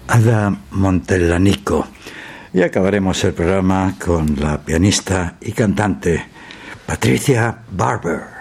Ada Montellanico. Y acabaremos el programa con la pianista y cantante Patricia Barber.